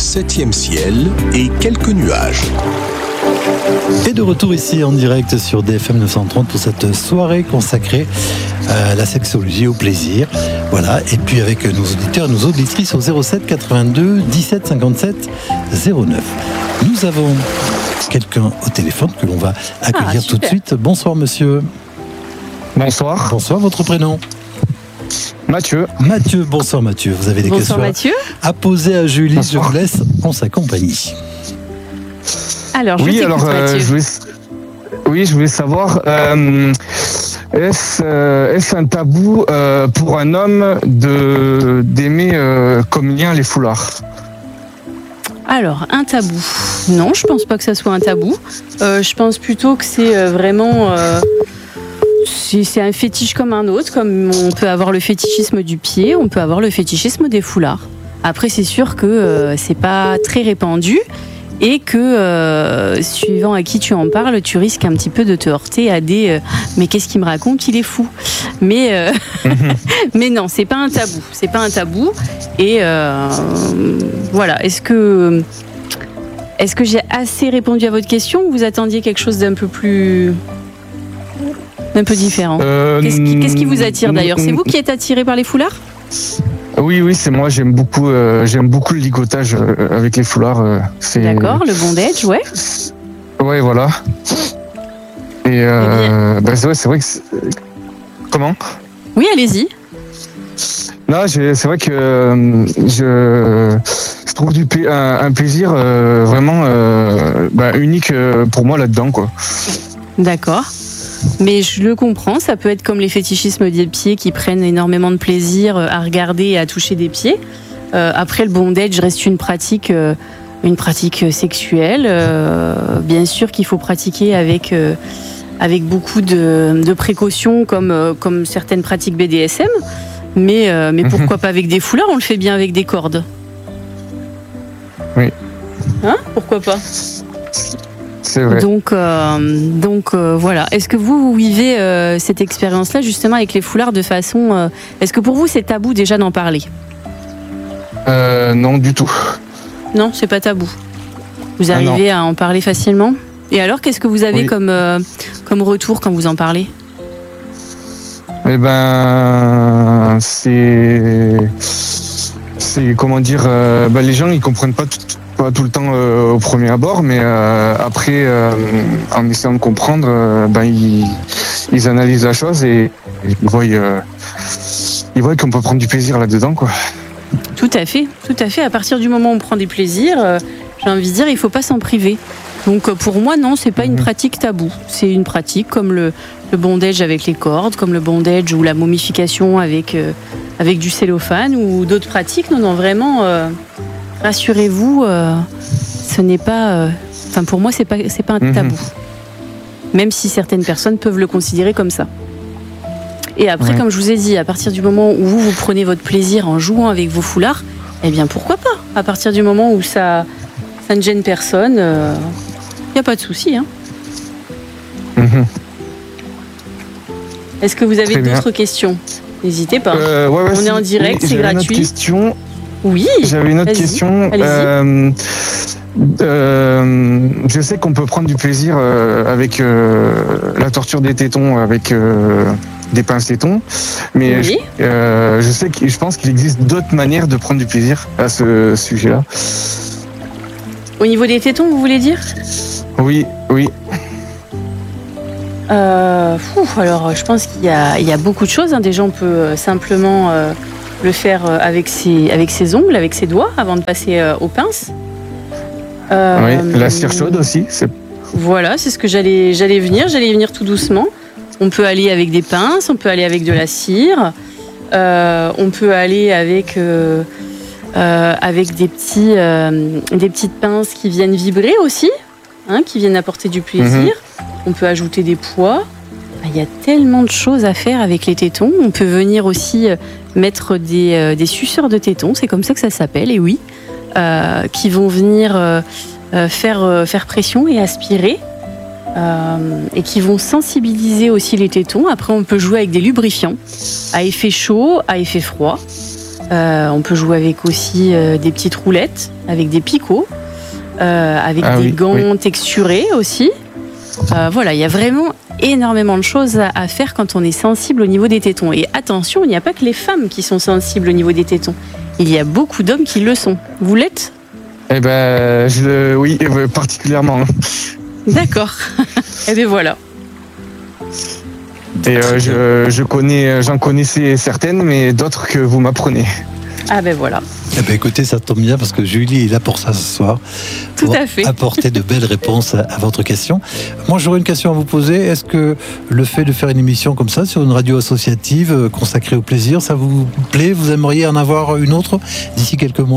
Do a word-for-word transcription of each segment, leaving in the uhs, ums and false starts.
septième ciel et quelques nuages. Et de retour ici en direct sur D F M neuf cent trente pour cette soirée consacrée à la sexologie, au plaisir. Voilà, et puis avec nos auditeurs et nos auditrices au zéro sept quatre-vingt-deux dix-sept cinquante-sept zéro neuf. Nous avons quelqu'un au téléphone que l'on va accueillir ah, tout de suite. Bonsoir monsieur. Bonsoir. Bonsoir, votre prénom? Mathieu. Mathieu, bonsoir Mathieu. Vous avez des bonsoir, questions Mathieu. à poser à Julie. Bonsoir. Je vous laisse en sa compagnie. Alors, je oui, t'écoute, alors, euh, Mathieu. Je voulais, oui, je voulais savoir, euh, est-ce, euh, est-ce un tabou euh, pour un homme de, d'aimer euh, comme lien les foulards? Alors, un tabou. Non, je pense pas que ça soit un tabou. Euh, je pense plutôt que c'est euh, vraiment... Euh, c'est, c'est un fétiche comme un autre. Comme on peut avoir le fétichisme du pied, on peut avoir le fétichisme des foulards. Après, c'est sûr que euh, c'est pas très répandu et que, euh, suivant à qui tu en parles, tu risques un petit peu de te heurter à des euh, « mais qu'est-ce qu'il me raconte, il est fou ». Mais, euh, mais non, c'est pas un tabou. C'est pas un tabou. Et euh, voilà, est-ce que... Est-ce que j'ai assez répondu à votre question ou vous attendiez quelque chose d'un peu plus... un peu différent euh, qu'est-ce, qui, qu'est-ce qui vous attire d'ailleurs? C'est vous qui êtes attiré par les foulards? Oui, oui, c'est moi. J'aime beaucoup, euh, j'aime beaucoup le ligotage euh, avec les foulards. Euh, c'est... D'accord, le bondage, ouais. Ouais, voilà. Et euh, bah, c'est, vrai, c'est vrai que... C'est... Comment? Oui, allez-y. Non, j'ai, c'est vrai que euh, je, je trouve du, un, un plaisir euh, vraiment euh, bah, unique pour moi là-dedans, quoi. D'accord. Mais je le comprends, ça peut être comme les fétichismes des pieds qui prennent énormément de plaisir à regarder et à toucher des pieds. Euh, après, le bondage reste une pratique, euh, une pratique sexuelle. Euh, bien sûr qu'il faut pratiquer avec, euh, avec beaucoup de, de précautions, comme, euh, comme certaines pratiques B D S M. Mais, euh, mais pourquoi pas avec des foulards? On le fait bien avec des cordes. Oui. Hein? Pourquoi pas? C'est vrai. Donc, euh, donc euh, voilà. Est-ce que vous, vous vivez euh, cette expérience-là justement avec les foulards de façon... Euh, est-ce que pour vous c'est tabou déjà d'en parler? euh, Non, du tout. Non, c'est pas tabou. Vous arrivez ah, à en parler facilement? Et alors, qu'est-ce que vous avez oui. comme, euh, comme retour quand vous en parlez? Eh ben, c'est... C'est, comment dire... Euh, ben les gens, ils comprennent pas tout... Pas tout le temps euh, au premier abord, mais euh, après, euh, en essayant de comprendre, euh, ben, ils, ils analysent la chose et, et ils voient, euh, ils voient qu'on peut prendre du plaisir là-dedans, quoi. Tout à fait, tout à fait. À partir du moment où on prend des plaisirs, euh, j'ai envie de dire, il faut pas s'en priver. Donc pour moi, non, c'est pas mmh. une pratique taboue. C'est une pratique comme le, le bondage avec les cordes, comme le bondage ou la momification avec, euh, avec du cellophane ou d'autres pratiques. Non, non, vraiment... Euh, rassurez-vous, euh, ce n'est pas... Enfin, euh, pour moi, c'est pas, c'est pas un tabou. Mmh. Même si certaines personnes peuvent le considérer comme ça. Et après, ouais. comme je vous ai dit, à partir du moment où vous, vous prenez votre plaisir en jouant avec vos foulards, eh bien, pourquoi pas? À partir du moment où ça, ça ne gêne personne, il euh, n'y a pas de souci. Hein. Mmh. Est-ce que vous avez Très d'autres bien. questions? N'hésitez pas. Euh, ouais, ouais, On est en direct, oui, c'est gratuit. Une autre question. Oui. J'avais une autre Allez-y. question. Allez-y. Euh, euh, je sais qu'on peut prendre du plaisir euh, avec euh, la torture des tétons, avec euh, des pinces tétons, mais Oui. je, euh, je sais que je pense qu'il existe d'autres manières de prendre du plaisir à ce sujet-là. Au niveau des tétons, vous voulez dire? Oui, oui. Euh, fou, alors, je pense qu'il y a, il y a beaucoup de choses. Hein. Déjà, on peut simplement euh, le faire avec ses, avec ses ongles, avec ses doigts, avant de passer euh, aux pinces. Euh, oui, la cire chaude aussi. C'est... Voilà, c'est ce que j'allais, j'allais venir. J'allais venir tout doucement. On peut aller avec des pinces, on peut aller avec de la cire, euh, on peut aller avec, euh, euh, avec des, petits, euh, des petites pinces qui viennent vibrer aussi, hein, qui viennent apporter du plaisir. Mmh. On peut ajouter des poids. Il y a tellement de choses à faire avec les tétons. On peut venir aussi mettre des, euh, des suceurs de tétons, c'est comme ça que ça s'appelle, et oui, euh, qui vont venir euh, faire, euh, faire pression et aspirer. Euh, et qui vont sensibiliser aussi les tétons. Après, on peut jouer avec des lubrifiants à effet chaud, à effet froid. Euh, on peut jouer avec aussi euh, des petites roulettes, avec des picots, euh, avec Ah des oui, gants oui. texturés aussi. Euh, voilà, il y a vraiment énormément de choses à, à faire quand on est sensible au niveau des tétons. Et attention, il n'y a pas que les femmes qui sont sensibles au niveau des tétons. Il y a beaucoup d'hommes qui le sont. Vous l'êtes ? Eh ben, je, le- oui, euh, particulièrement. D'accord. Et bien voilà. Et euh, je, je connais, j'en connaissais certaines, mais d'autres que vous m'apprenez. Ah ben voilà. Eh ben, écoutez, ça tombe bien parce que Julie est là pour ça ce soir. Tout Pour à fait. apporter de belles réponses à, à votre question. Moi, j'aurais une question à vous poser. Est-ce que le fait de faire une émission comme ça sur une radio associative euh, consacrée au plaisir, ça vous plaît ? Vous aimeriez en avoir une autre d'ici quelques mois ?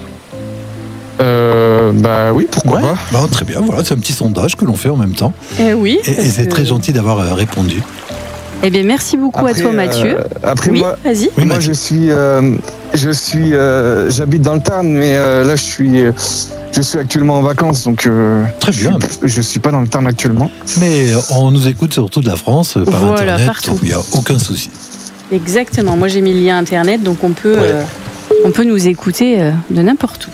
Euh, bah oui, pourquoi Ouais. pas. Bah, très bien, voilà, c'est un petit sondage que l'on fait en même temps. Eh oui. Et, et parce c'est que- très gentil d'avoir euh, répondu. Eh bien merci beaucoup Après, à toi Mathieu. euh, après oui, moi, vas-y. Oui, moi Mathieu. je suis, euh, je suis, euh, j'habite dans le Tarn, mais euh, là je suis, euh, je suis actuellement en vacances, donc euh, Très je bien. suis- je suis pas dans le Tarn actuellement. Mais euh, on nous écoute surtout de la France euh, par Voilà, Internet, partout. donc il n'y a aucun souci. Exactement. Moi j'ai mis le lien internet, donc on peut, Ouais. euh, on peut nous écouter euh, de n'importe où.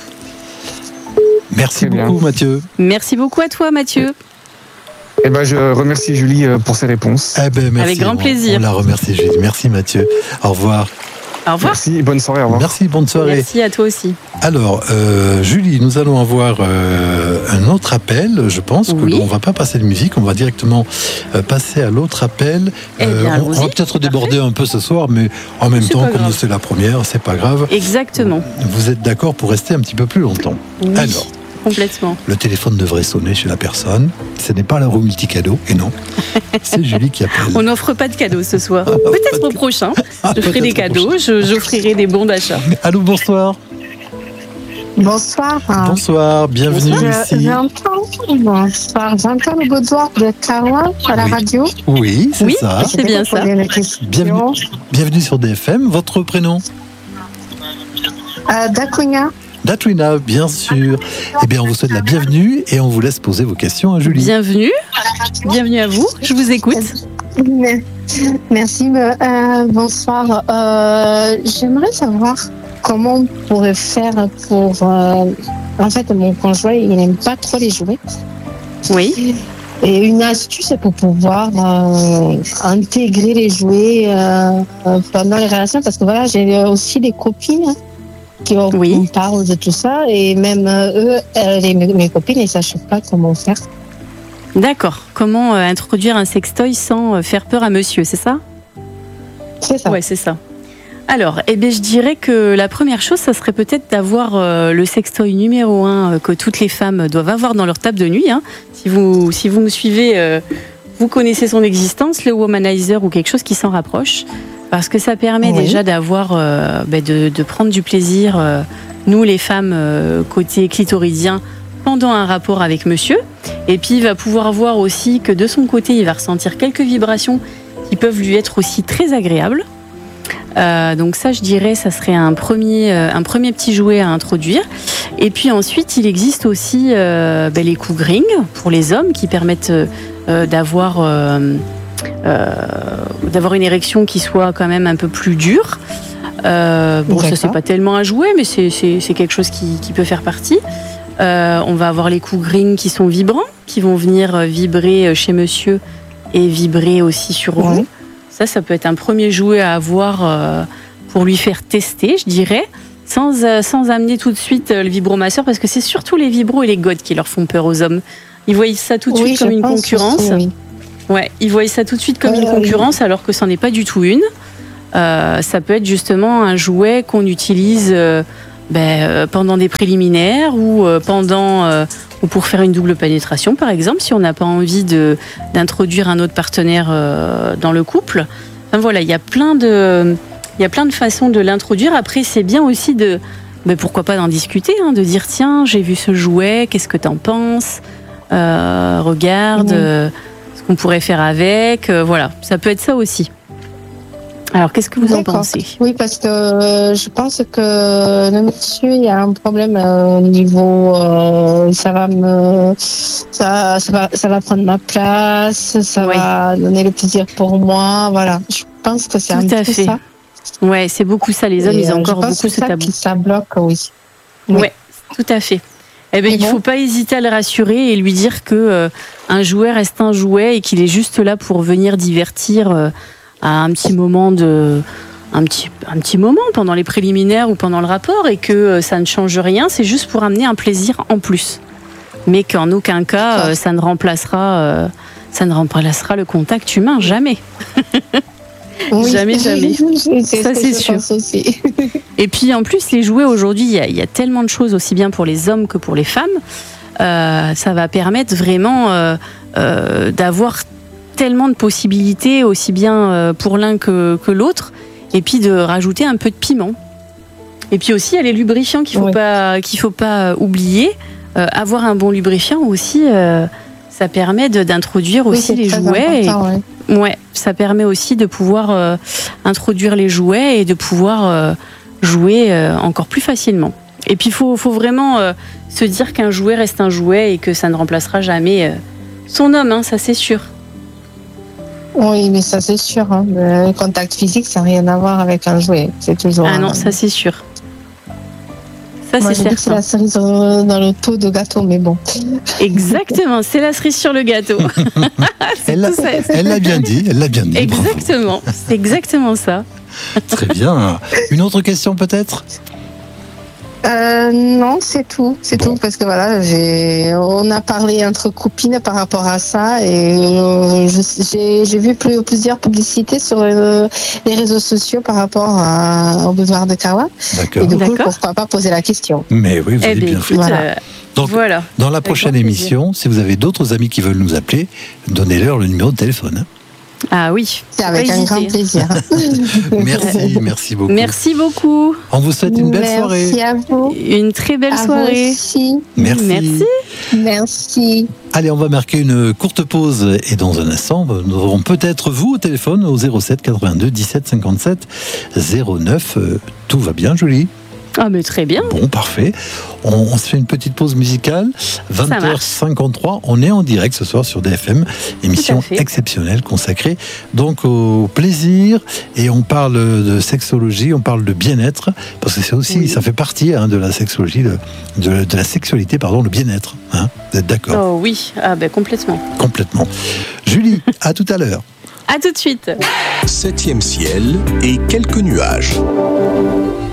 Merci Très bien. beaucoup, Mathieu. Merci beaucoup à toi Mathieu. Et ben je remercie Julie euh, pour ses réponses. Eh ben, merci. Avec grand On- plaisir. On la remercie, Julie. Merci, Mathieu. Au revoir. Au revoir. Merci, et bonne soirée, au revoir. Merci, bonne soirée. Merci à toi aussi. Alors, euh, Julie, nous allons avoir euh, un autre appel. Je pense Oui. qu'on ne va pas passer de musique, on va directement euh, passer à l'autre appel. Eh bien, on, on va allons-y. peut-être déborder un peu ce soir, mais en même C'est temps, pas comme grave. c'est la première, c'est pas grave. Exactement. Vous êtes d'accord pour rester un petit peu plus longtemps. Oui, Alors, complètement. le téléphone devrait sonner chez la personne. Ce n'est pas la roue multicado, et non, c'est Julie qui appelle. On n'offre pas de cadeaux ce soir. pas Peut-être de au prochain. Ah, Je ferai peut-être des au cadeaux, je- j'offrirai des bons d'achat. Allô, bonsoir. Bonsoir. Bonsoir, bienvenue Je- ici. J'entends, bonsoir, j'entends le boudoir de Kawa à la Oui. radio. Oui, c'est Oui. ça. C'est bien ça. Poser une question. Bienvenue. Bienvenue sur D F M. Votre prénom ? Euh, Dakunya. Datwina, bien sûr. Eh bien, on vous souhaite la bienvenue et on vous laisse poser vos questions à Julie. Bienvenue. Bienvenue à vous. Je vous écoute. Merci. euh, bonsoir. Euh, J'aimerais savoir comment on pourrait faire pour. euh, en fait, mon conjoint, il n'aime pas trop les jouets. Oui. Et une astuce pour pouvoir euh, intégrer les jouets euh, euh, pendant les relations, parce que voilà, j'ai aussi des copines hein, qui ont- Oui. on parle de tout ça, et même euh, eux, euh, les- mes copines, ils ne savent pas comment faire. D'accord. Comment euh, introduire un sextoy sans euh, faire peur à monsieur, c'est ça ? C'est ça. Ouais, c'est ça. Alors, eh bien, je dirais que la première chose, ça serait peut-être d'avoir euh, le sextoy numéro un euh, que toutes les femmes doivent avoir dans leur table de nuit. Hein. Si vous, si vous me suivez, euh, vous connaissez son existence, le womanizer ou quelque chose qui s'en rapproche, parce que ça permet Oui. déjà d'avoir, euh, ben, de, de prendre du plaisir, euh, nous les femmes euh, côté clitoridien, pendant un rapport avec monsieur. Et puis, il va pouvoir voir aussi que de son côté, il va ressentir quelques vibrations qui peuvent lui être aussi très agréables. Euh, donc ça, je dirais, ça serait un premier, euh, un premier petit jouet à introduire. Et puis ensuite, il existe aussi euh, ben, les coups-grings pour les hommes qui permettent euh, d'avoir euh, euh, d'avoir une érection qui soit quand même un peu plus dure. Euh, bon, ça D'accord. c'est pas tellement un jouet, mais c'est c'est- c'est quelque chose qui, qui peut faire partie. Euh, on va avoir les coups-grings qui sont vibrants, qui vont venir euh, vibrer chez monsieur et vibrer aussi sur Ouais. vous. Ça, ça peut être un premier jouet à avoir euh, pour lui faire tester, je dirais, sans, euh, sans amener tout de suite euh, le vibromasseur, parce que c'est surtout les vibros et les godes qui leur font peur aux hommes. Ils voient ça tout de Oui, suite comme je une pense concurrence. aussi, oui. Ouais, ils voient ça tout de suite comme une Euh, concurrence, alors que ça n'est pas du tout une. Euh, ça peut être justement un jouet qu'on utilise euh, ben, euh, pendant des préliminaires ou euh, pendant euh, ou pour faire une double pénétration, par exemple, si on n'a pas envie de d'introduire un autre partenaire euh, dans le couple. Enfin, voilà, il y a plein de il y a plein de façons de l'introduire. Après, c'est bien aussi de ben, pourquoi pas d'en discuter, hein, de dire tiens, j'ai vu ce jouet, qu'est-ce que t'en penses Euh, Regarde. Mhm. euh, ce qu'on pourrait faire avec, euh, voilà, ça peut être ça aussi. Alors, qu'est-ce que vous en D'accord. pensez ? Oui, parce que euh, je pense que le monsieur, il y a un problème euh, au niveau, euh, ça va me, ça, ça va, ça va prendre ma place, ça Oui. va donner le plaisir pour moi, voilà. Je pense que c'est un Tout à peu fait. ça. Ouais, c'est beaucoup ça. Les hommes, Et, ils ont euh, encore je pense beaucoup que ce c'est ça tabou. qui ça bloque, oui. Oui. Ouais, tout à fait. Eh ben, Mais il bon. faut pas hésiter à le rassurer et lui dire que euh, un jouet reste un jouet et qu'il est juste là pour venir divertir euh, à un petit moment de, un petit, un petit moment pendant les préliminaires ou pendant le rapport et que euh, ça ne change rien. C'est juste pour amener un plaisir en plus, mais qu'en aucun cas euh, ça ne remplacera, euh, ça ne remplacera le contact humain, jamais. Oui. Jamais, jamais. C'est Ça, ce que c'est je sûr. pense aussi. Et puis en plus, les jouets aujourd'hui, il y, a- il y a tellement de choses aussi bien pour les hommes que pour les femmes. Euh, ça va permettre vraiment euh, euh, d'avoir tellement de possibilités, aussi bien euh, pour l'un que, que l'autre, et puis de rajouter un peu de piment. Et puis aussi, il y a les lubrifiants qu'il ne faut, Oui. pas- qu'il faut pas oublier. Euh, avoir un bon lubrifiant aussi, euh, ça permet de- d'introduire Oui, aussi c'est les très jouets. Et- important, ouais. Ouais, ça permet aussi de pouvoir euh, introduire les jouets et de pouvoir euh, jouer euh, encore plus facilement. Et puis il faut, faut vraiment euh, se dire qu'un jouet reste un jouet et que ça ne remplacera jamais euh, son homme, hein, ça c'est sûr. Oui, mais ça c'est sûr. Hein. Le contact physique, ça n'a rien à voir avec un jouet. C'est toujours. Ah non, un- ça c'est sûr. Ça Moi, c'est j'ai dit que c'est certain. la cerise dans dans le taux de gâteau, mais bon. Exactement, c'est la cerise sur le gâteau. C'est Elle l'a tout ça. elle l'a bien dit, elle l'a bien dit. bravo. Exactement, c'est exactement ça. Très bien. Une autre question peut-être? Euh, non, c'est tout, c'est tout, parce que voilà, j'ai, on a parlé entre copines par rapport à ça et euh, je- j'ai, j'ai vu plus- plusieurs publicités sur euh, les réseaux sociaux par rapport à, au besoin de Kawa. D'accord. Et du coup, D'accord. pourquoi pas poser la question. Mais oui, vous Eh avez bien bien fait. écoute, Voilà. euh, Donc, voilà. Dans la prochaine grand plaisir. émission, si vous avez d'autres amis qui veulent nous appeler, donnez-leur le numéro de téléphone. Ah oui. C'est avec Pas un hésiter. grand plaisir. Merci, merci beaucoup. Merci beaucoup. On vous souhaite une belle soirée. Merci à vous. Une très belle À vous soirée. aussi. Merci. Merci. Merci. Allez, on va marquer une courte pause et dans un instant, nous aurons peut-être vous au téléphone au zéro sept quatre-vingt-deux dix-sept cinquante-sept zéro neuf. Euh, Tout va bien, Julie? Ah mais très bien. Bon, parfait. On, on se fait une petite pause musicale. vingt heures cinquante-trois. On est en direct ce soir sur D F M. Émission Tout à fait. exceptionnelle consacrée donc au plaisir. Et on parle de sexologie, on parle de bien-être. Parce que c'est aussi, Oui. ça fait partie hein, de la sexologie, de, de, de la sexualité, pardon, le bien-être. Hein. Vous êtes d'accord? Oh oui, ah ben complètement. Complètement. Julie, à tout à l'heure. À tout de suite. Septième ciel et quelques nuages.